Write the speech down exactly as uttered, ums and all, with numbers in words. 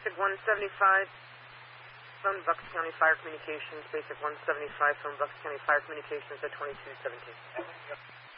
Basic one seventy-five, phone Bucks County Fire Communications. Basic one seventy-five, phone Bucks County Fire Communications at twenty-two seventeen.